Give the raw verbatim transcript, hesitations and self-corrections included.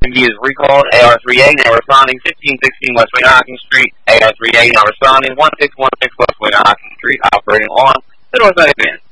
is recalled. A R three A now responding fifteen sixteen West Weehawken Street. A R three A now responding one six one six West Weehawken Street, operating on the north side of Van.